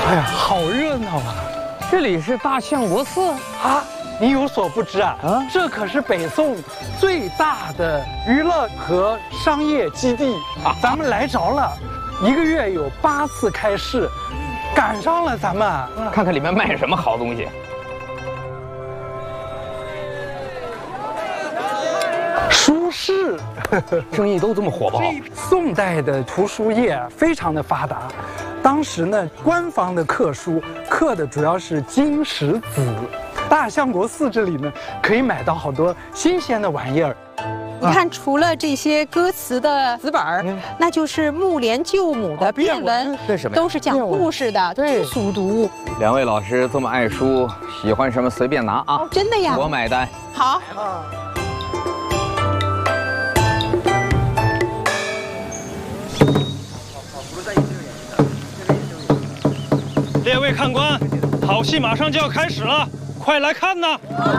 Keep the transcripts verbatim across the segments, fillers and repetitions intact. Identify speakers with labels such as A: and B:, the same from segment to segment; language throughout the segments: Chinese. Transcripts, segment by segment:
A: 哎呀，好热闹啊！
B: 这里是大相国寺
A: 啊，你有所不知啊，啊这可是北宋最大的娱乐和商业基地啊！咱们来着了，一个月有八次开市，赶上了咱们。
B: 看看里面卖什么好东西。
A: 书市，
B: 生意都这么火爆。
A: 宋代的图书业非常的发达，当时呢，官方的刻书刻的主要是经史子。大相国寺这里呢，可以买到好多新鲜的玩意儿。
C: 你看，除了这些歌词的词本儿，那就是木莲救母的辩文，
B: 这什么？
C: 都是讲故事的，对，熟读。
B: 两位老师这么爱书，喜欢什么随便拿啊！
C: 真的呀，
B: 我买单。
C: 好。
D: 列位看官，好戏马上就要开始了，快来看呐！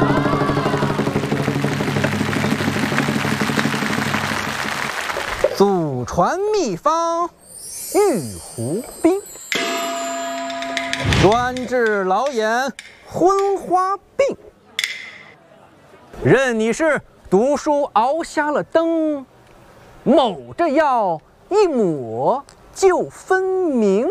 E: 祖传秘方，玉壶冰，专治老眼昏花病。任你是读书熬瞎了灯，某这药一抹就分明。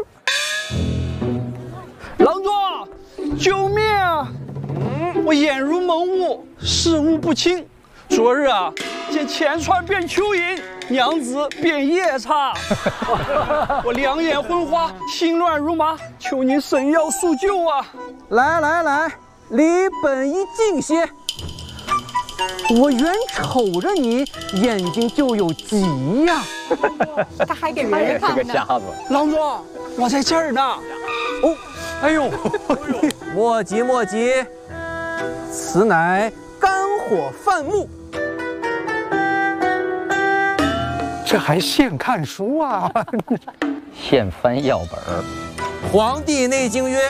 D: 郎中，救命啊！嗯，我眼如蒙雾，视物不清。昨日啊，见前川变蚯蚓，娘子变夜叉，我两眼昏花，心乱如麻，求您神药速救啊！
E: 来来来，离本医近些。我原瞅着你眼睛就有疾呀、
C: 啊，他还给人看呢。
B: 是个瞎子。
D: 郎中，我在这儿呢。
E: 哦。 哎呦，莫急莫急，此乃肝火犯目。
A: 这还现看书啊？
B: 现翻药本儿。
E: 《黄帝内经》曰：“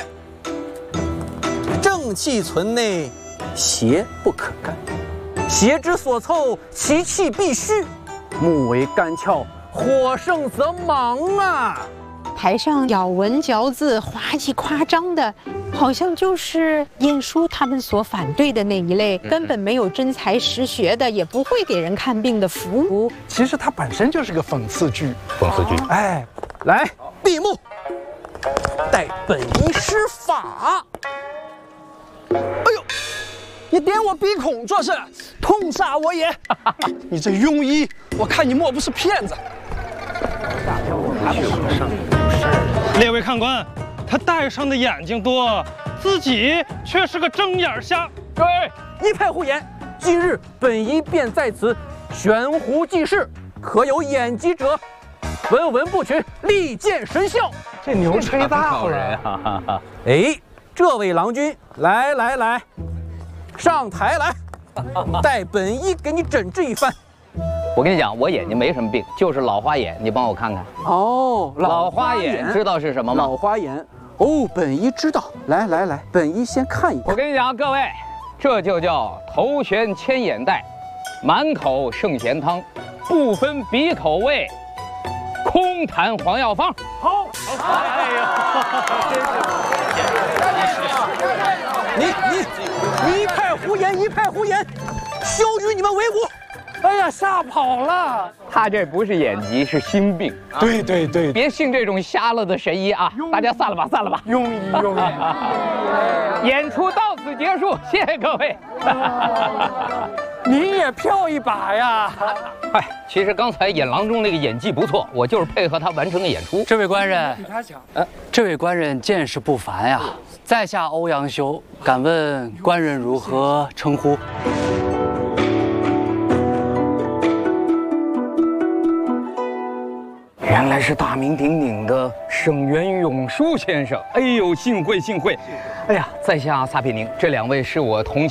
E: 正气存内，邪不可干。邪之所凑，其气必虚。木为干窍，火盛则忙啊。”
C: 台上咬文嚼字、滑稽夸张的，好像就是晏殊他们所反对的那一类，根本没有真才实学的，也不会给人看病的服务。
A: 其实它本身就是个讽刺剧。
B: 讽刺剧。
A: 哎，
E: 来闭目，待本医施法。
D: 哎呦，你点我鼻孔做甚？痛杀我也！你这庸医，我看你莫不是骗子。 列位看官，他戴上的眼睛多，自己却是个睁眼瞎。
E: 各位一派胡言！今日本医便在此悬壶济世，可有眼疾者，闻闻不取，力荐神效。
A: 这牛吹大了！
E: 啊、哎，这位郎君，来来来，上台来，待本医给你诊治一番。
B: 我跟你讲，我眼睛没什么病，就是老花眼，你帮我看看。
E: 哦，
B: 老花眼知道是什么吗？
E: 老花眼，哦，本医知道。来来来，本医先看一看。
B: 我跟你讲，各位，这就叫头悬千眼袋，满口圣贤汤，不分鼻口味，空谈黄药方。
D: 好，哎
E: 呀，你你你一派胡言，一派胡言，休与你们为伍。
A: 哎呀，吓跑了！
B: 他这不是眼疾，是心病。
A: 啊、对对对，
B: 别信这种瞎了的神医啊！大家散了吧，散了吧。
A: 庸医庸医。
B: 演出到此结束，谢谢各位。
A: 您也票一把呀！
B: 哎，其实刚才演郎中那个演技不错，我就是配合他完成的演出。
F: 这位官人，
A: 比他强。
F: 呃，这位官人见识不凡呀。在下欧阳修，敢问官人如何称呼？
B: 原来是大名鼎鼎的沈园永叔先生。哎呦，幸会幸会！哎呀，在下撒撇宁，这两位是我同